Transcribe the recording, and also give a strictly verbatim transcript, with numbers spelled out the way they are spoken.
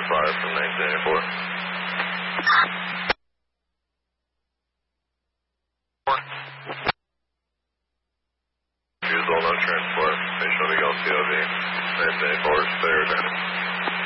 five from nineteen eighty-four. Refusal, no transport. Patient will be L C O V. nineteen eighty-four is cleared.